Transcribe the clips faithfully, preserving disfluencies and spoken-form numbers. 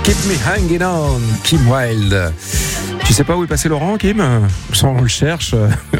Keep me hanging on, Kim Wilde. Tu sais pas où est passé Laurent, Kim? On le cherche.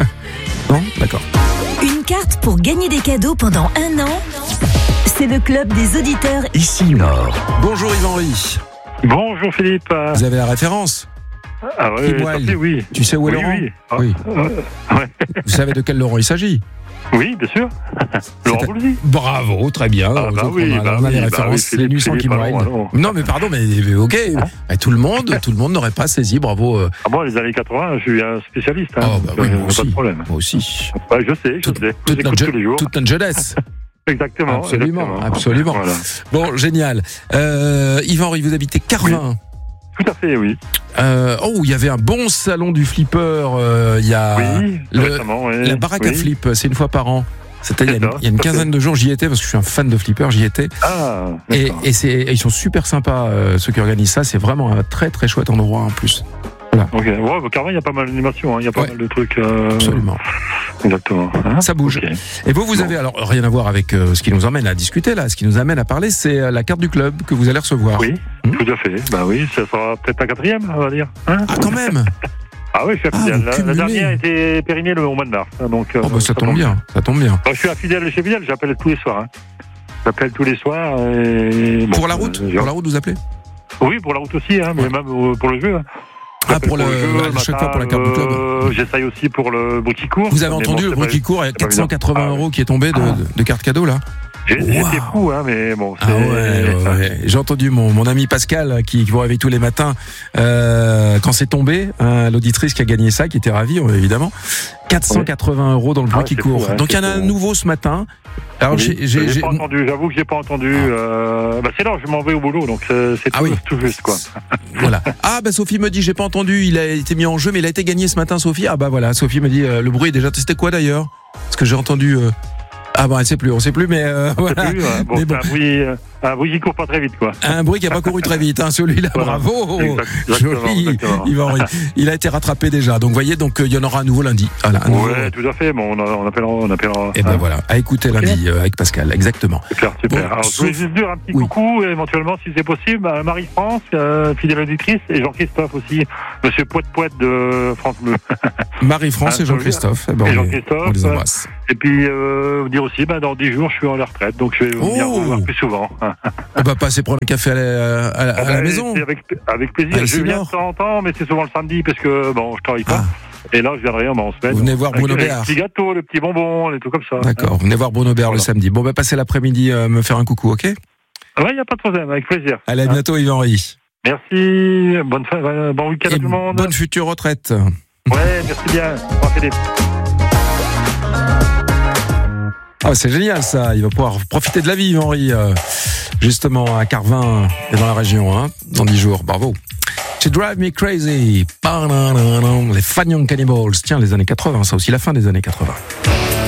Non? D'accord. Une carte pour gagner des cadeaux pendant un an. C'est le club des auditeurs Ici Nord. Bonjour Yves-Henri. Bonjour Philippe. Vous avez la référence? Ah oui, oui, oui. Tu sais où est oui, Laurent? Oui. oui. Euh, ouais. Vous savez de quel Laurent il s'agit? Oui, bien sûr. Laurent Boulzy. Bravo, très bien. Ah, bah Donc, oui, on a, bah on a oui, les bah références, oui, les nuits sans Philippe, Kim Wilde. alors. Non, mais pardon, mais, mais ok. Hein mais tout le monde, tout le monde n'aurait pas saisi. Bravo. Ah, moi, les années quatre-vingts, je suis un spécialiste. Hein, oh, bah oui, moi aussi. Pas de problème. Moi aussi. Ouais, je sais, je Toute, sais. toute, Je notre, tous les jours. toute notre jeunesse. Exactement. Absolument, exactement. absolument. Voilà. Bon, génial. Euh, Yves-Henri, vous habitez Carvin. Oui. Tout à fait, oui. Euh, oh, il y avait un bon salon du flipper. Euh, il y a oui, le, récemment, oui. la baraque oui. à flip. C'est une fois par an. C'était il y a une, ça, il y a une quinzaine de jours, j'y étais parce que je suis un fan de flipper, j'y étais. Ah, et, et, c'est, et ils sont super sympas, euh, ceux qui organisent ça. C'est vraiment un très très chouette endroit en plus. Voilà. Ok, ouais, carrément, il y a pas mal d'animations, hein. Il y a pas ouais. mal de trucs. Euh... Absolument. Exactement. Hein, ça bouge. Okay. Et vous, vous bon. avez, alors rien à voir avec euh, ce qui nous emmène à discuter là, ce qui nous amène à parler, c'est euh, la carte du club que vous allez recevoir. Oui, mmh. tout à fait. Bah oui, ça sera peut-être la quatrième, on va dire. Hein ah, quand même. Ah oui, je suis fidèle. Ah, la, la dernière a été périnée le au mois de mars. Donc, oh, bah, ça, ça tombe bien. bien. Ça tombe bien. Bah, je suis fidèle de chez Fidèle, j'appelle tous les soirs. Hein. J'appelle tous les soirs. Et... Pour bon, la route euh, Pour la route, vous appelez? Oui, pour la route aussi, hein, mais ouais. même euh, pour le jeu. Hein. Ah, pour, pour le, le jeu, à chaque matin, fois pour la carte du club. Euh, J'essaye aussi pour le bruit qui court. Vous avez entendu bon, le bruit qui court, il y a quatre cent quatre-vingts ah, euros qui est tombé de, ah. de, de carte cadeau là. J'étais wow. fou, hein, mais bon. Ah ouais, ouais, ouais. J'ai entendu mon, mon ami Pascal qui, qui vous réveille tous les matins euh, quand c'est tombé, hein, l'auditrice qui a gagné ça, qui était ravie évidemment. quatre cent quatre-vingts euros dans le bruit ah, qui court. Fou, hein, donc il y en a un nouveau ce matin. Alors oui, j'ai, j'ai, j'ai pas entendu. J'avoue que j'ai pas entendu. Ah. Euh, bah c'est là, je m'en vais au boulot, donc c'est, c'est ah tout, oui. tout juste quoi. Voilà. Ah bah Sophie me dit, j'ai pas entendu. Il a été mis en jeu, mais il a été gagné ce matin, Sophie. Ah bah voilà, Sophie me dit, euh, le bruit est déjà. C'était quoi d'ailleurs? Parce que j'ai entendu. Euh... Ah bon, elle sait plus, on sait plus, mais euh, voilà. Plus, ouais. Bon, mais bon. Un bruit, euh, un bruit qui court pas très vite, quoi. Un bruit qui a pas couru très vite, hein, celui-là. Voilà. Bravo. Exact, joli. Exactement. Il, va, il a été rattrapé déjà. Donc, voyez, donc il y en aura un nouveau lundi. Voilà, un nouveau... Ouais, tout à fait. Bon, on, a, on appellera, on appellera. Et ben hein. voilà, à écouter okay. lundi euh, avec Pascal, exactement. Super, super. Bon, Alors, sauf... je voulais juste dire un petit oui. coucou, éventuellement, si c'est possible, à Marie-France, euh, fidèle auditrice, et Jean-Christophe aussi, Monsieur Poète-Poète de France Bleu. Marie-France hein, et Jean-Christophe. Eh ben, et on Jean-Christophe. On les embrasse. Et puis, euh, vous dire aussi, bah, dans dix jours, je suis en la retraite, donc je vais oh. venir vous voir plus souvent. On va passer prendre un café à la, à la, à la euh, maison. Avec, avec plaisir. Je viens de temps en temps, mais c'est souvent le samedi, parce que, bon, je travaille pas. Ah. Et là, je viendrai en semaine. Vous venez voir Bruno Béard. Les petits gâteaux, les petits bonbons, les trucs comme ça. D'accord, vous venez voir Bruno Béard voilà. le samedi. Bon, bah, passez l'après-midi euh, me faire un coucou, ok? Ouais, il n'y a pas de problème, avec plaisir. Allez, à bientôt, hein. Yves-Henri. Merci, bonne fin, bon week-end et à tout le monde. Bonne future retraite. Ouais, merci bien. Au revoir, Philippe. Ah, c'est génial ça, il va pouvoir profiter de la vie, Henri, euh, justement à Carvin et dans la région, hein, dans dix jours, bravo. C'est Drive Me Crazy, les Fun Young Cannibals, tiens, les années quatre-vingts, ça aussi, la fin des années quatre-vingts.